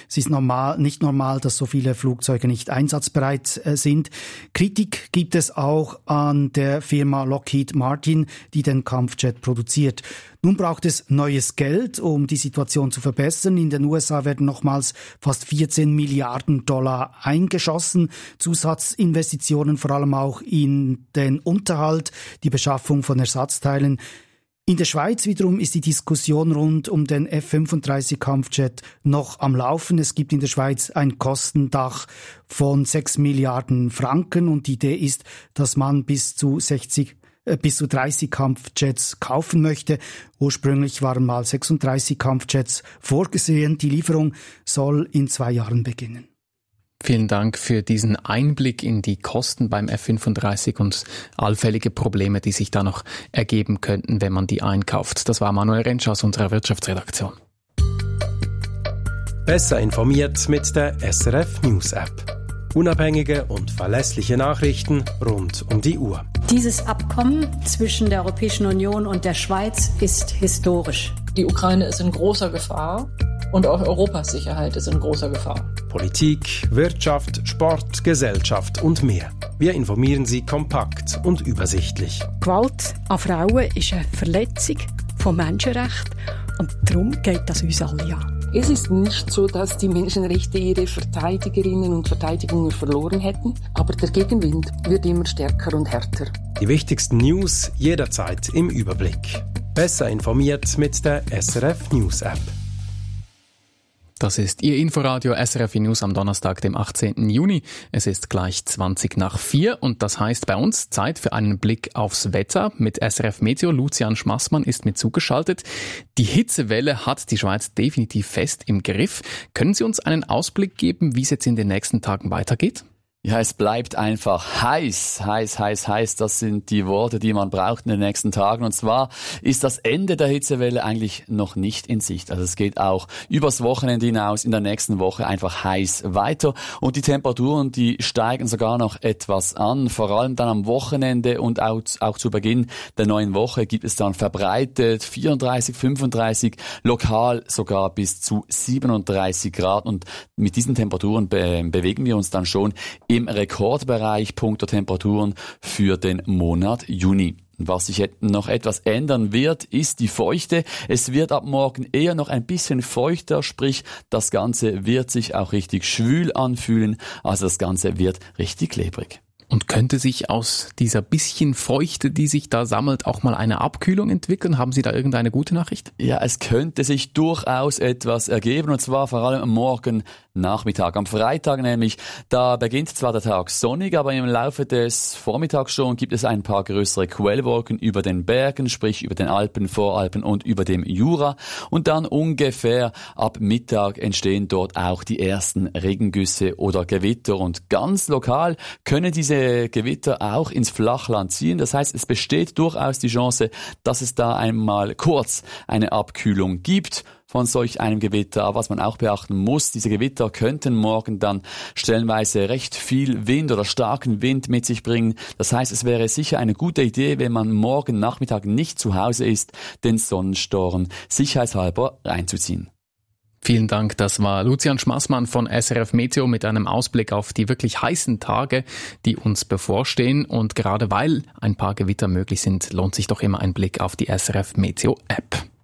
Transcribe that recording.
Es ist nicht normal, dass so viele Flugzeuge nicht einsatzbereit sind. Kritik gibt es auch an der Firma Lockheed Martin, die den Kampfjet produziert. Nun braucht es neues Geld, um die Situation zu verbessern. In den USA werden nochmals fast 14 Milliarden Dollar eingeschossen. Zusatzinvestitionen vor allem auch in den Unterhalt, die Beschaffung von Ersatzteilen. In der Schweiz wiederum ist die Diskussion rund um den F-35 Kampfjet noch am Laufen. Es gibt in der Schweiz ein Kostendach von 6 Milliarden Franken und die Idee ist, dass man bis zu 30 Kampfjets kaufen möchte. Ursprünglich waren mal 36 Kampfjets vorgesehen. Die Lieferung soll in 2 Jahren beginnen. Vielen Dank für diesen Einblick in die Kosten beim F-35 und allfällige Probleme, die sich da noch ergeben könnten, wenn man die einkauft. Das war Manuel Rentsch aus unserer Wirtschaftsredaktion. Besser informiert mit der SRF News App. Unabhängige und verlässliche Nachrichten rund um die Uhr. Dieses Abkommen zwischen der Europäischen Union und der Schweiz ist historisch. Die Ukraine ist in großer Gefahr und auch Europas Sicherheit ist in großer Gefahr. Politik, Wirtschaft, Sport, Gesellschaft und mehr. Wir informieren Sie kompakt und übersichtlich. Gewalt an Frauen ist eine Verletzung von Menschenrechten und darum geht das uns alle an. Es ist nicht so, dass die Menschenrechte ihre Verteidigerinnen und Verteidigungen verloren hätten, aber der Gegenwind wird immer stärker und härter. Die wichtigsten News jederzeit im Überblick. Besser informiert mit der SRF News App. Das ist Ihr Inforadio SRF News am Donnerstag, dem 18. Juni. Es ist gleich 4:20 und das heißt bei uns Zeit für einen Blick aufs Wetter. Mit SRF Meteo Lucian Schmassmann ist mit zugeschaltet. Die Hitzewelle hat die Schweiz definitiv fest im Griff. Können Sie uns einen Ausblick geben, wie es jetzt in den nächsten Tagen weitergeht? Ja, es bleibt einfach heiß. Das sind die Worte, die man braucht in den nächsten Tagen. Und zwar ist das Ende der Hitzewelle eigentlich noch nicht in Sicht. Also es geht auch übers Wochenende hinaus in der nächsten Woche einfach heiß weiter. Und die Temperaturen, die steigen sogar noch etwas an. Vor allem dann am Wochenende und auch zu Beginn der neuen Woche gibt es dann verbreitet 34, 35, lokal sogar bis zu 37 Grad. Und mit diesen Temperaturen bewegen wir uns dann schon im Rekordbereich punkto Temperaturen für den Monat Juni. Was sich noch etwas ändern wird, ist die Feuchte. Es wird ab morgen eher noch ein bisschen feuchter, sprich das Ganze wird sich auch richtig schwül anfühlen, also das Ganze wird richtig klebrig. Und könnte sich aus dieser bisschen Feuchte, die sich da sammelt, auch mal eine Abkühlung entwickeln? Haben Sie da irgendeine gute Nachricht? Ja, es könnte sich durchaus etwas ergeben, und zwar vor allem morgen Nachmittag. Am Freitag nämlich, da beginnt zwar der Tag sonnig, aber im Laufe des Vormittags schon gibt es ein paar größere Quellwolken über den Bergen, sprich über den Alpen, Voralpen und über dem Jura. Und dann ungefähr ab Mittag entstehen dort auch die ersten Regengüsse oder Gewitter. Und ganz lokal können diese Gewitter auch ins Flachland ziehen. Das heißt, es besteht durchaus die Chance, dass es da einmal kurz eine Abkühlung gibt von solch einem Gewitter. Aber was man auch beachten muss, diese Gewitter könnten morgen dann stellenweise recht viel Wind oder starken Wind mit sich bringen. Das heißt, es wäre sicher eine gute Idee, wenn man morgen Nachmittag nicht zu Hause ist, den Sonnenstorm sicherheitshalber reinzuziehen. Vielen Dank, das war Lucian Schmassmann von SRF Meteo mit einem Ausblick auf die wirklich heißen Tage, die uns bevorstehen. Und gerade weil ein paar Gewitter möglich sind, lohnt sich doch immer ein Blick auf die SRF Meteo App.